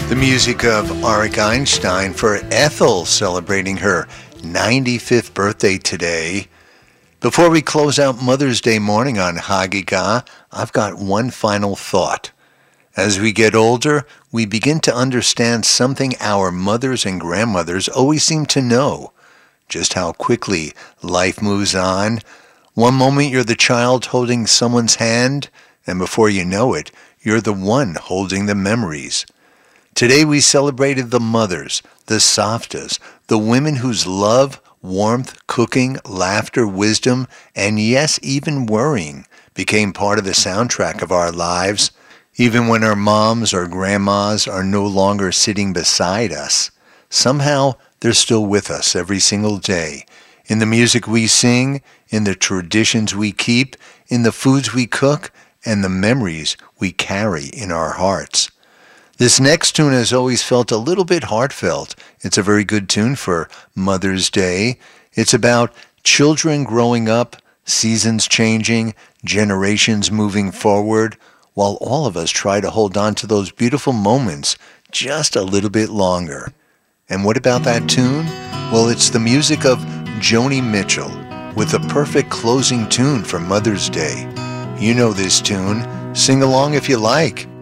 The music of Arik Einstein for Ethel celebrating her 95th birthday today. Before we close out Mother's Day morning on Hagigah, I've got one final thought. As we get older, we begin to understand something our mothers and grandmothers always seem to know, just how quickly life moves on. One moment you're the child holding someone's hand, and before you know it, you're the one holding the memories. Today we celebrated the mothers, the savtas, the women whose love, warmth, cooking, laughter, wisdom, and yes, even worrying became part of the soundtrack of our lives. Even when our moms or grandmas are no longer sitting beside us, somehow they're still with us every single day. In the music we sing, in the traditions we keep, in the foods we cook, and the memories we carry in our hearts. This next tune has always felt a little bit heartfelt. It's a very good tune for Mother's Day. It's about children growing up, seasons changing, generations moving forward, while all of us try to hold on to those beautiful moments just a little bit longer. And what about that tune? Well, it's the music of Joni Mitchell with a perfect closing tune for Mother's Day. You know this tune. Sing along if you like.